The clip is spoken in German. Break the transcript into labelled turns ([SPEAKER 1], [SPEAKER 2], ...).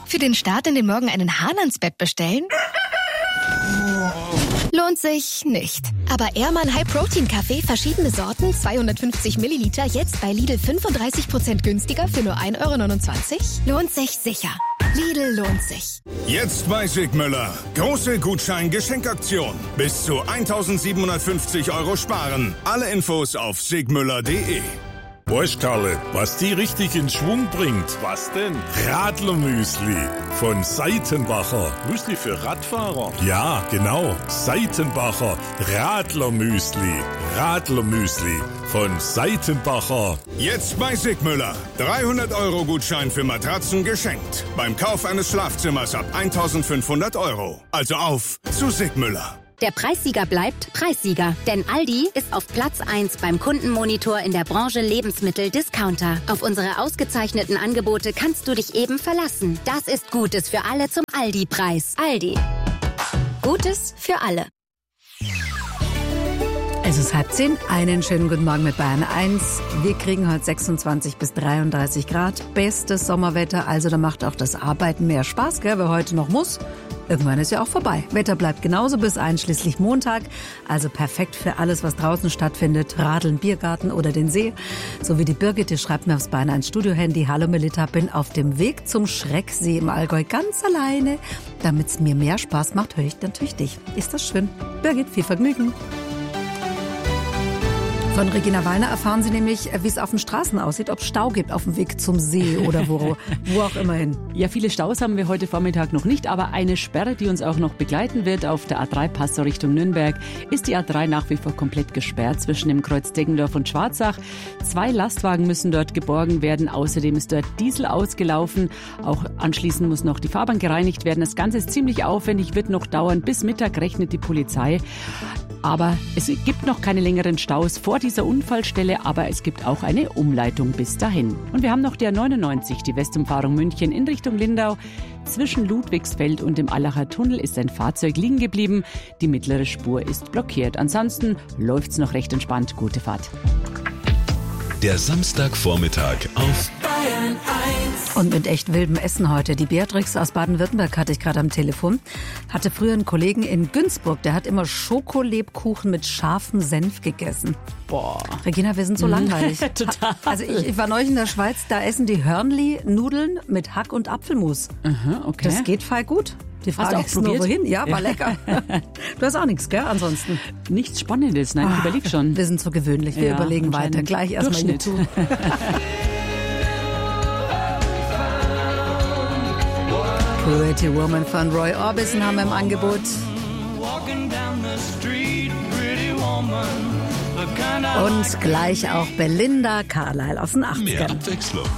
[SPEAKER 1] Für den Start in den Morgen einen Hahn ans Bett bestellen? Lohnt sich nicht. Aber Ehrmann High Protein Kaffee, verschiedene Sorten, 250 Milliliter, jetzt bei Lidl 35% günstiger für nur 1,29 €? Lohnt sich sicher. Lidl lohnt sich.
[SPEAKER 2] Jetzt bei Sigmüller. Große Gutschein-Geschenkaktion. Bis zu 1.750 € sparen. Alle Infos auf sigmüller.de.
[SPEAKER 3] Weißt, Karle, was die richtig in Schwung bringt?
[SPEAKER 4] Was denn?
[SPEAKER 3] Radlermüsli von Seitenbacher.
[SPEAKER 4] Müsli für Radfahrer?
[SPEAKER 3] Ja, genau. Seitenbacher Radlermüsli. Radlermüsli von Seitenbacher.
[SPEAKER 2] Jetzt bei Sigmüller. 300 € Gutschein für Matratzen geschenkt. Beim Kauf eines Schlafzimmers ab 1.500 €. Also auf zu Sigmüller.
[SPEAKER 5] Der Preissieger bleibt Preissieger, denn Aldi ist auf Platz 1 beim Kundenmonitor in der Branche Lebensmittel-Discounter. Auf unsere ausgezeichneten Angebote kannst du dich eben verlassen. Das ist Gutes für alle zum Aldi-Preis. Aldi. Gutes für alle.
[SPEAKER 6] Es ist 9:30. Einen schönen guten Morgen mit Bayern 1. Wir kriegen heute 26 bis 33 Grad. Bestes Sommerwetter, also da macht auch das Arbeiten mehr Spaß, gell, wer heute noch muss. Irgendwann ist ja auch vorbei. Wetter bleibt genauso bis einschließlich Montag. Also perfekt für alles, was draußen stattfindet. Radeln, Biergarten oder den See. So wie die Birgit, die schreibt mir aufs Bein ein Studio-Handy. Hallo Melita, bin auf dem Weg zum Schrecksee im Allgäu ganz alleine. Damit es mir mehr Spaß macht, höre ich natürlich dich. Ist das schön? Birgit, viel Vergnügen. Von Regina Wallner erfahren Sie nämlich, wie es auf den Straßen aussieht, ob es Stau gibt auf dem Weg zum See oder wo auch immer hin.
[SPEAKER 7] Ja, viele Staus haben wir heute Vormittag noch nicht, aber eine Sperre, die uns auch noch begleiten wird auf der A3 Passau Richtung Nürnberg, ist die A3 nach wie vor komplett gesperrt zwischen dem Kreuz Deggendorf und Schwarzach. 2 Lastwagen müssen dort geborgen werden, außerdem ist dort Diesel ausgelaufen. Auch anschließend muss noch die Fahrbahn gereinigt werden. Das Ganze ist ziemlich aufwendig, wird noch dauern. Bis Mittag rechnet die Polizei. Aber es gibt noch keine längeren Staus vor dieser Unfallstelle, aber es gibt auch eine Umleitung bis dahin. Und wir haben noch die A99, die Westumfahrung München in Richtung Lindau. Zwischen Ludwigsfeld und dem Allacher Tunnel ist ein Fahrzeug liegen geblieben. Die mittlere Spur ist blockiert. Ansonsten läuft's noch recht entspannt. Gute Fahrt.
[SPEAKER 8] Der Samstagvormittag auf
[SPEAKER 6] Bayern 1. Und mit echt wildem Essen heute. Die Beatrix aus Baden-Württemberg hatte ich gerade am Telefon. Hatte früher einen Kollegen in Günzburg, der hat immer Schokolebkuchen mit scharfem Senf gegessen.
[SPEAKER 7] Boah.
[SPEAKER 6] Regina, wir sind so langweilig.
[SPEAKER 7] Total.
[SPEAKER 6] Also ich war neulich in der Schweiz, da essen die Hörnli-Nudeln mit Hack- und Apfelmus.
[SPEAKER 7] Aha, okay.
[SPEAKER 6] Das geht voll gut. Die Frage ist nur, wohin? Ja, war lecker. Du hast auch nichts, gell, ansonsten?
[SPEAKER 7] Nichts Spannendes, nein, ich überlege schon.
[SPEAKER 6] Wir sind so gewöhnlich, wir überlegen weiter. Gleich erstmal YouTube. Pretty Woman von Roy Orbison haben wir im Angebot. Und gleich auch Belinda Carlisle aus den 80ern.
[SPEAKER 8] mehr Abwechslung.